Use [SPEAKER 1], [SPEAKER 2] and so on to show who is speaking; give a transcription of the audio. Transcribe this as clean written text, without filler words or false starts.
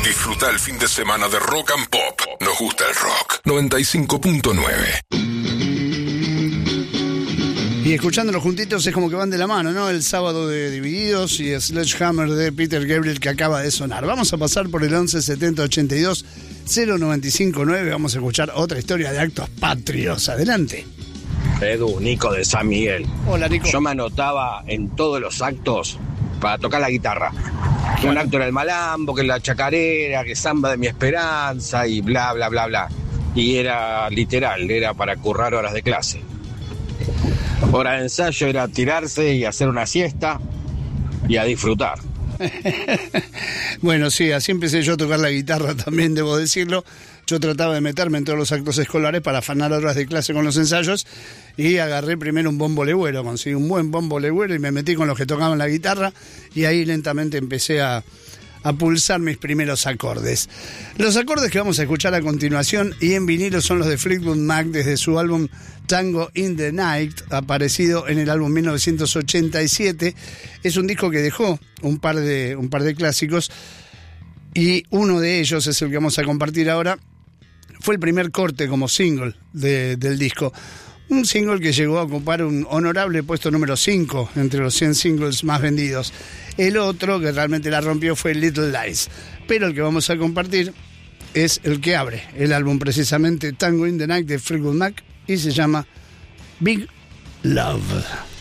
[SPEAKER 1] Disfruta el fin de semana de Rock and Pop. Nos gusta el rock. 95.9.
[SPEAKER 2] Y escuchándolos juntitos es como que van de la mano, ¿no? El sábado de Divididos y Sledgehammer de Peter Gabriel que acaba de sonar. Vamos a pasar por el 11 70 82 095 9. Vamos a escuchar otra historia de actos patrios. Adelante.
[SPEAKER 3] Edu, Nico de San Miguel.
[SPEAKER 2] Hola, Nico.
[SPEAKER 3] Yo me anotaba en todos los actos para tocar la guitarra. Que un acto era el malambo, que la chacarera, que samba de mi esperanza y bla, bla, bla, bla. Y era literal, era para currar horas de clase. Hora de ensayo era tirarse y hacer una siesta y a disfrutar.
[SPEAKER 2] Bueno, sí, así empecé yo a tocar la guitarra también, debo decirlo. Yo trataba de meterme en todos los actos escolares para afanar horas de clase con los ensayos y agarré primero un bombo legüero, conseguí un buen bombo legüero y me metí con los que tocaban la guitarra y ahí lentamente empecé a pulsar mis primeros acordes. Los acordes que vamos a escuchar a continuación y en vinilo son los de Fleetwood Mac desde su álbum Tango in the Night, aparecido en el álbum 1987. Es un disco que dejó un par de clásicos y uno de ellos es el que vamos a compartir ahora. Fue el primer corte como single del disco. Un single que llegó a ocupar un honorable puesto número 5 entre los 100 singles más vendidos. El otro que realmente la rompió fue Little Lies. Pero el que vamos a compartir es el que abre el álbum, precisamente Tango in the Night de Fleetwood Mac, y se llama Big Love.